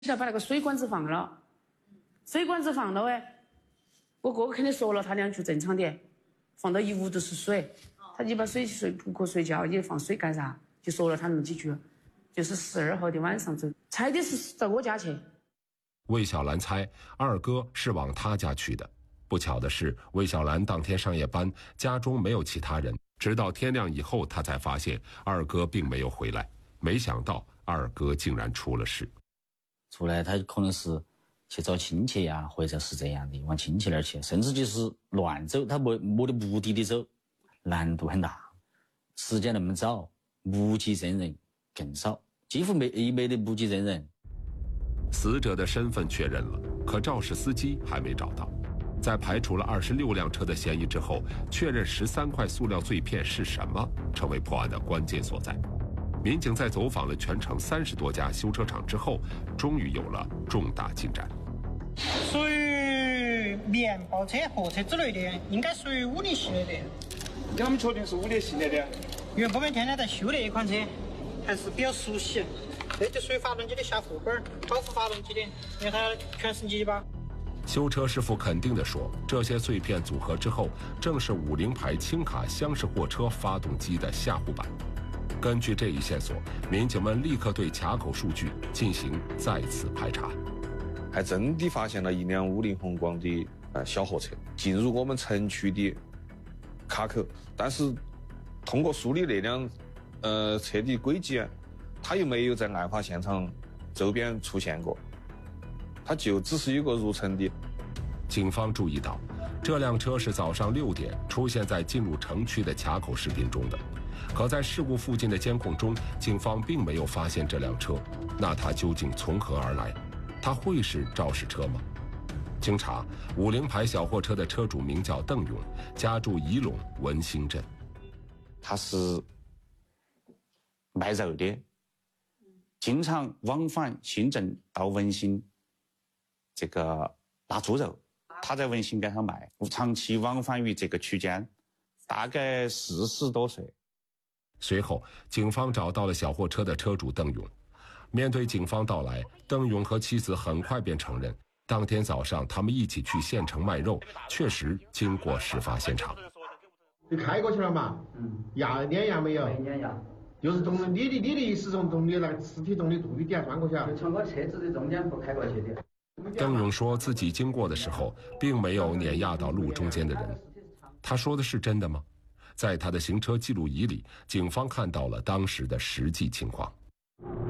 要把那个水管子放了，水管子放了哎，我哥哥肯定说了，他俩就正常点，放到一屋都是水，他就把水不可睡觉，也放水干啥，就说了他那么几句，就是12号的晚上走，猜的是到我家去。 魏小兰猜二哥是往他家去的，不巧的是，魏小兰当天上夜班，家中没有其他人，直到天亮以后，她才发现二哥并没有回来。没想到二哥竟然出了事。 出来他可能是去找亲戚呀，或者是这样的，往亲戚那儿去，甚至就是乱走，他没得目的地走，难度很大。时间那么早，目击证人更少，几乎没得目击证人。 死者的身份确认了，可肇事司机还没找到。在排除了26辆车的嫌疑之后，确认13块塑料碎片是什么，成为破案的关键所在。民警在走访了全城30多家修车厂之后，终于有了重大进展。 属于面包车、货车之类的，应该属于50系列的。 你们确定是50系列的？ 因为我们天天在修那一款车，还是比较熟悉。这就属于发动机的下副本，保护发动机的，因为它全是泥巴。 修车师傅肯定地说，这些碎片组合之后，正是50牌轻卡厢式货车发动机的下护板。根据这一线索，民警们立刻对卡口数据进行再次排查， 还真的发现了一辆50宏光的小货车进入我们城区的卡口，但是通过梳理那辆车的轨迹，它又没有在案发现场周边出现过，它就只是一个入城的。 警方注意到，这辆车是早上6点出现在进入城区的卡口视频中的，可在事故附近的监控中，警方并没有发现这辆车。那它究竟从何而来？它会是肇事车吗？经查，50牌小货车的车主名叫邓勇，家住仪陇文兴镇。 他是卖肉的，经常往返新镇到文兴这个拿猪肉，他在文兴街上卖，长期往返于这个区间，大概40多岁。 随后，警方找到了小货车的车主邓勇。面对警方到来，邓勇和妻子很快便承认，当天早上他们一起去县城卖肉，确实经过事发现场。 你开过去了嘛？碾压没有？ 没碾压。 就是从你的意思从你那个尸体从你肚皮底下钻过去啊？ 就从我车子的中间部开过去的。 邓勇说自己经过的时候，并没有碾压到路中间的人。他说的是真的吗？在他的行车记录仪里，警方看到了当时的实际情况。